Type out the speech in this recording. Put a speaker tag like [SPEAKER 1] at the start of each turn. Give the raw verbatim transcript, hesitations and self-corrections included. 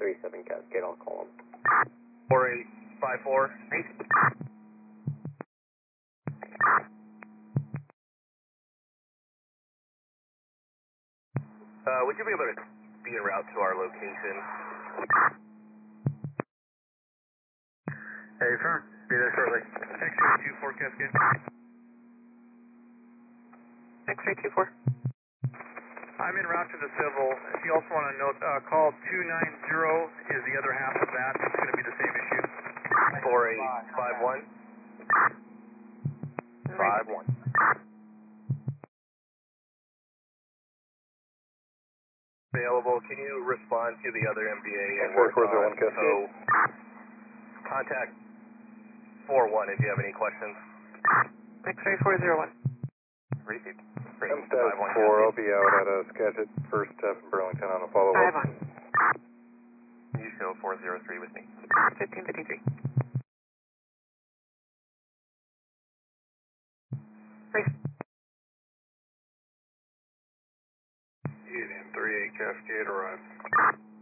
[SPEAKER 1] three seven Cascade, I'll call him.
[SPEAKER 2] four eight five four. Uh, would you be able to be en route to our location?
[SPEAKER 3] Hey, firm. Be there shortly.
[SPEAKER 2] X-ray two four Cascade.
[SPEAKER 4] X-ray two four.
[SPEAKER 3] I'm en route to the civil. If you also want to note, uh, call two nine zero is the other half of that. It's going to be the same issue.
[SPEAKER 2] four eight five one. five one. Available. Can you respond to the other M D A and work on so contact four one if you have any questions.
[SPEAKER 4] X-ray four zero one.
[SPEAKER 2] Repeat.
[SPEAKER 5] I'm status four. I'll be out at a Skagit first step in Burlington on a follow-up.
[SPEAKER 4] Five on.
[SPEAKER 2] You show four zero three with me.
[SPEAKER 4] Fifteen fifty three.
[SPEAKER 3] Union three eight Cascade arrived.